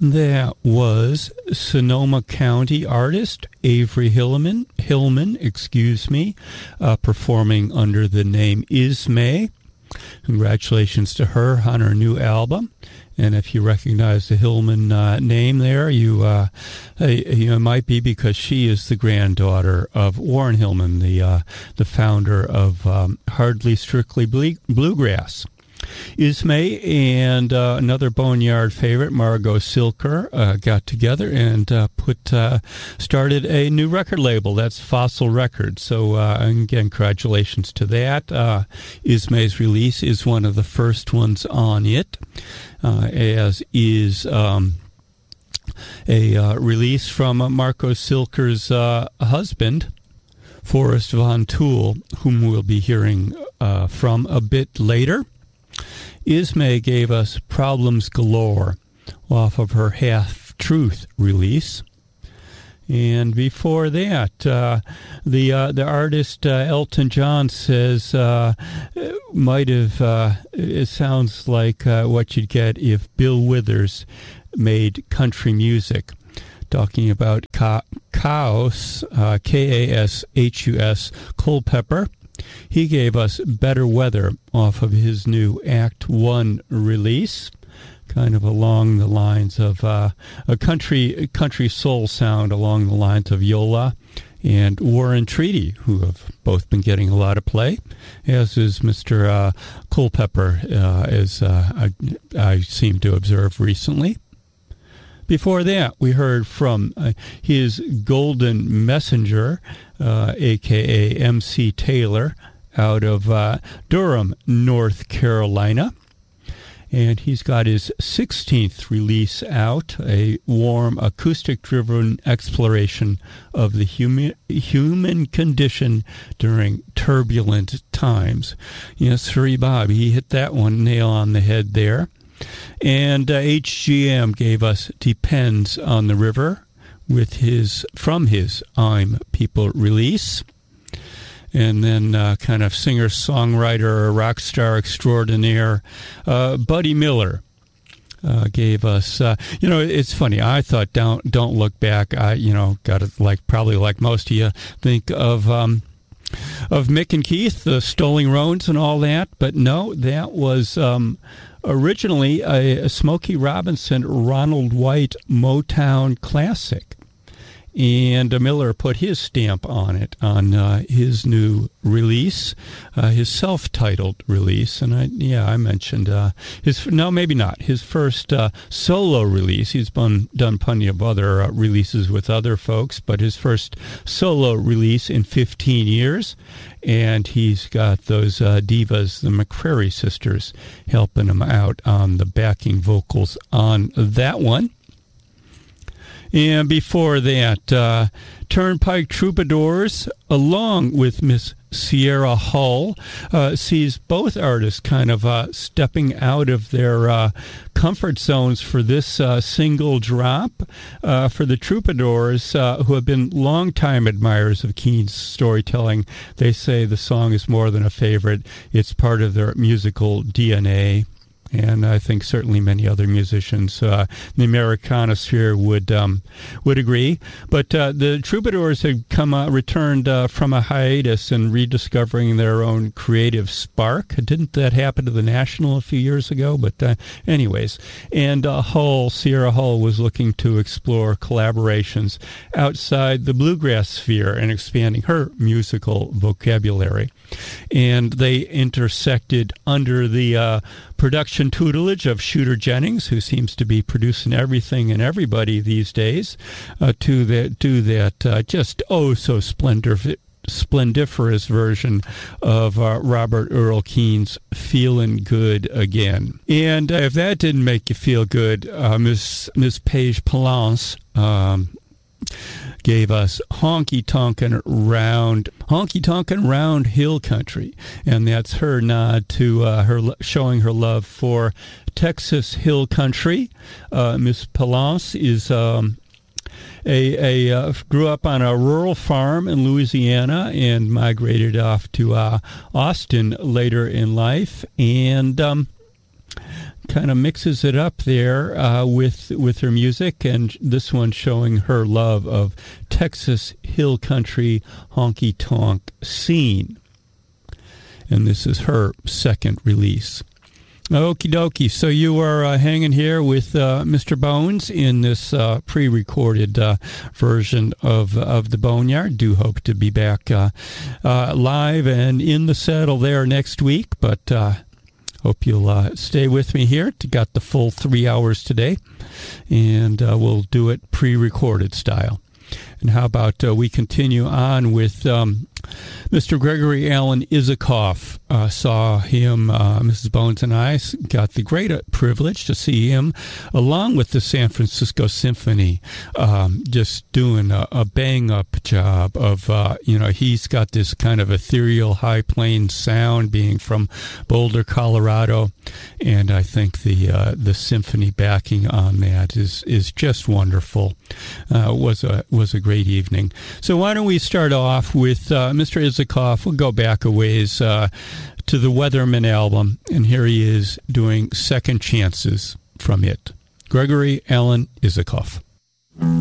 That was Sonoma County artist Avery Hillman, performing under the name Ismay. Congratulations to her on her new album. And if you recognize the Hillman name there, you might be because she is the granddaughter of Warren Hillman, the founder of Hardly Strictly Bluegrass. Ismay and another Boneyard favorite, Margot Silker, got together and started a new record label. That's Fossil Records. So, again, congratulations to that. Ismay's release is one of the first ones on it, as is a release from Margot Silker's husband, Forrest Von Tool, whom we'll be hearing from a bit later. Ismay gave us Problems Galore off of her Half-Truth release. And before that, the artist Elton John says it sounds like what you'd get if Bill Withers made country music. Talking about Kashus, K-A-S-H-U-S, Culpepper. He gave us Better Weather off of his new Act 1 release, kind of along the lines of a country soul sound along the lines of Yola and Warren Treaty, who have both been getting a lot of play, as is Mr. Culpepper, as I seem to observe recently. Before that, we heard from his Golden Messenger, a.k.a. MC Taylor, out of Durham, North Carolina. And he's got his 16th release out, a warm, acoustic-driven exploration of the human condition during turbulent times. Yes, sir, Bob, he hit that one nail on the head there. And HGM gave us Depends on the River from his I'm People release. And then kind of singer-songwriter, rock star extraordinaire, Buddy Miller gave us, it's funny. I thought Don't Look Back. Got to probably like most of you think of Mick and Keith, the Stoling Roads and all that. But no, that was originally a Smokey Robinson, Ronald White Motown classic. And Miller put his stamp on it on his new release, his self-titled release. And I mentioned his first solo release. He's done plenty of other releases with other folks, but his first solo release in 15 years. And he's got those divas, the McCrary sisters, helping him out on the backing vocals on that one. And before that, Turnpike Troubadours, along with Miss Sierra Hull, sees both artists kind of stepping out of their comfort zones for this single drop. For the Troubadours, who have been longtime admirers of Keen's storytelling, they say the song is more than a favorite. It's part of their musical DNA. And I think certainly many other musicians in the Americana sphere would agree. But the Troubadours had returned from a hiatus and rediscovering their own creative spark. Didn't that happen to the National a few years ago? But anyways, and Sierra Hull was looking to explore collaborations outside the bluegrass sphere and expanding her musical vocabulary. And they intersected under the production tutelage of Shooter Jennings, who seems to be producing everything and everybody these days, to that just so splendiferous version of Robert Earl Keen's Feelin' Good Again. And if that didn't make you feel good, Miss Paige Palance gave us Honky Tonkin' Round Hill Country, and that's her nod to her showing her love for Texas Hill Country. Miss Palance is grew up on a rural farm in Louisiana and migrated off to Austin later in life, and kind of mixes it up there with her music, and this one showing her love of Texas Hill Country honky-tonk scene. And this is her second release. Okie dokie. So you are hanging here with Mr. Bones in this pre-recorded version of the Boneyard. Do hope to be back live and in the saddle there next week, but hope you'll stay with me here. Got the full 3 hours today, and we'll do it pre-recorded style. And how about we continue on with Mr. Gregory Alan Isikoff. Saw him, Mrs. Bones and I got the great privilege to see him along with the San Francisco Symphony, just doing a bang-up job of, he's got this kind of ethereal high-plane sound being from Boulder, Colorado, and I think the symphony backing on that is just wonderful. Was a great evening. So why don't we start off with Mr. Isikoff. We'll go back a ways to the Weatherman album, and here he is doing Second Chances from it. Gregory Alan Isikoff.